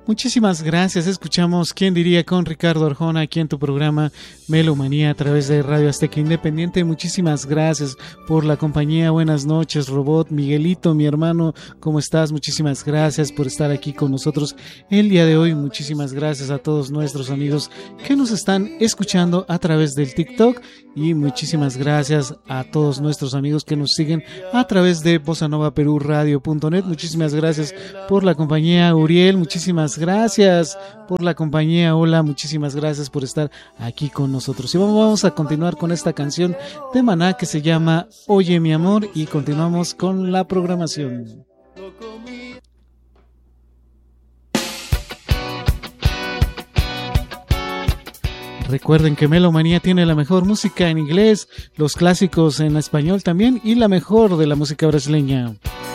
Muchísimas gracias. Escuchamos ¿Quién diría? Con Ricardo Arjona aquí en tu programa Melomanía a través de Radio Azteca Independiente. Muchísimas gracias por la compañía. Buenas noches, Robot. Miguelito, mi hermano, ¿cómo estás? Muchísimas gracias por estar aquí con nosotros el día de hoy. Muchísimas gracias a todos nuestros amigos que nos están escuchando a través del TikTok y muchísimas gracias a todos nuestros amigos que nos siguen a través de bossanovaperuradio.net. Muchísimas gracias por la compañía, Uriel. Muchísimas gracias por la compañía. Hola, muchísimas gracias por estar aquí con nosotros. Y vamos a continuar con esta canción de Maná que se llama Oye mi amor y continuamos con la programación. Recuerden que Melomanía tiene la mejor música en inglés, los clásicos en español también y la mejor de la música brasileña.